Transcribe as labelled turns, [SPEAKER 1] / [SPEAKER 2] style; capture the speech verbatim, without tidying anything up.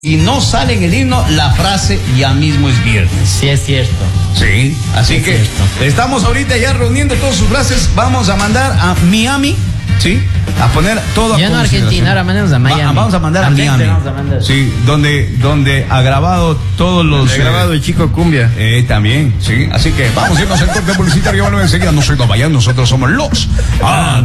[SPEAKER 1] y no sale en el himno la frase ya mismo es viernes.
[SPEAKER 2] Sí, es cierto.
[SPEAKER 1] Sí, así
[SPEAKER 2] es
[SPEAKER 1] que
[SPEAKER 2] cierto.
[SPEAKER 1] Estamos ahorita ya reuniendo todas sus frases. Vamos a mandar a Miami, ¿sí? A poner todo a
[SPEAKER 2] Ya no Argentina, ahora mandamos a Miami.
[SPEAKER 1] Va, vamos a mandar
[SPEAKER 2] También
[SPEAKER 1] a Miami.
[SPEAKER 2] vamos a mandar.
[SPEAKER 1] Sí, donde, donde ha grabado todos los.
[SPEAKER 3] Ha grabado
[SPEAKER 1] eh,
[SPEAKER 3] el Chico Cumbia.
[SPEAKER 1] Eh, también, sí. Así que vamos a irnos al corte publicitario. Bueno, enseguida no soy Babayán, nosotros somos los. Ah,